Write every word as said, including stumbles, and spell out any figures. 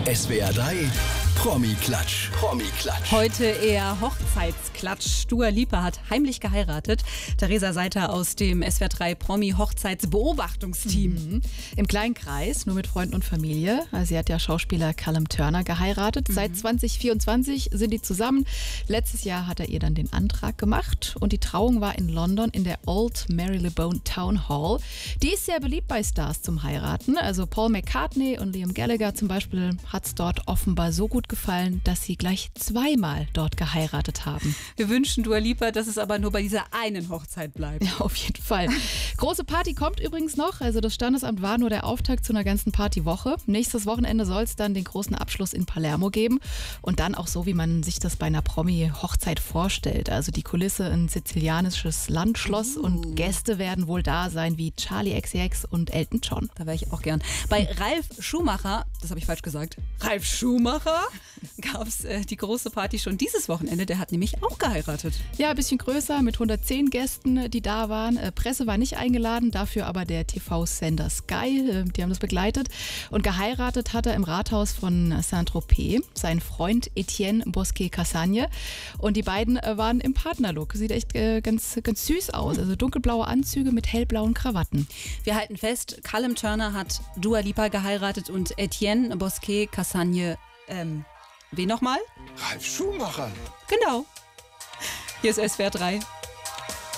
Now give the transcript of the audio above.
S W R drei Promi-Klatsch. Promi-Klatsch. Heute eher Hochzeitsklatsch. Dua Lipa hat heimlich geheiratet. Theresa Seiter aus dem S W R drei Promi-Hochzeitsbeobachtungsteam. Mhm. Im kleinen Kreis, nur mit Freunden und Familie. Also sie hat ja Schauspieler Callum Turner geheiratet. Mhm. Seit zwanzig vierundzwanzig sind die zusammen. Letztes Jahr hat er ihr dann den Antrag gemacht. Und die Trauung war in London in der Old Marylebone Town Hall. Die ist sehr beliebt bei Stars zum Heiraten. Also Paul McCartney und Liam Gallagher zum Beispiel hat es dort offenbar so gut gefallen, dass sie gleich zweimal dort geheiratet haben. Wir wünschen Dua Lipa, dass es aber nur bei dieser einen Hochzeit bleibt. Ja, auf jeden Fall. Große Party kommt übrigens noch. Also das Standesamt war nur der Auftakt zu einer ganzen Partywoche. Nächstes Wochenende soll es dann den großen Abschluss in Palermo geben. Und dann auch so, wie man sich das bei einer Promi-Hochzeit vorstellt. Also die Kulisse ein sizilianisches Landschloss uh. und Gäste werden wohl da sein wie Charli X C X und Elton John. Da wäre ich auch gern. Bei Ralf Schumacher, das habe ich falsch gesagt, Ralf Schumacher, gab es äh, die große Party schon dieses Wochenende. Der hat nämlich auch geheiratet. Ja, ein bisschen größer mit hundertzehn Gästen, die da waren. Äh, Presse war nicht eingeladen, dafür aber der T V-Sender Sky. Äh, die haben das begleitet. Und geheiratet hat er im Rathaus von Saint-Tropez, sein Freund Etienne Bosquet-Cassagne. Und die beiden äh, waren im Partnerlook. Sieht echt äh, ganz, ganz süß aus. Also dunkelblaue Anzüge mit hellblauen Krawatten. Wir halten fest, Callum Turner hat Dua Lipa geheiratet und Etienne Bosquet-Cassagne, ähm, wen nochmal? Ralf Schumacher. Genau. Hier ist S W R drei.